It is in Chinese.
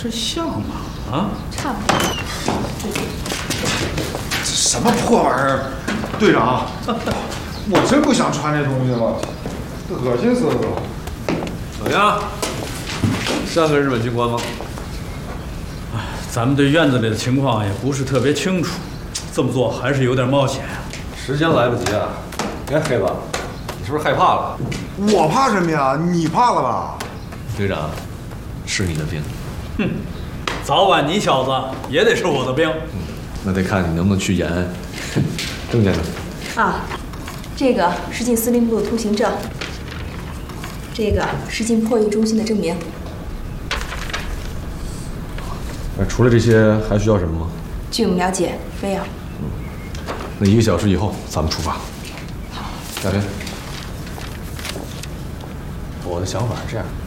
这像吗？啊， 差不多。 这什么破玩意儿，队长，我真不想穿这东西了，恶心死了都。 怎么样？像个日本军官吗？ 咱们对院子里的情况也不是特别清楚，这么做还是有点冒险啊。 时间来不及啊！哎，黑子，你是不是害怕了？ 我怕什么呀？你怕了吧？ 队长，是你的病。 哼，早晚你小子也得是我的兵。 那得看你能不能去延安。郑先生。 啊，这个是进司令部的通行证，这个是进破译中心的证明。 除了这些，还需要什么吗？ 据我们了解，没有。 那1个小时以后咱们出发。 好。 大飞，我的想法是这样。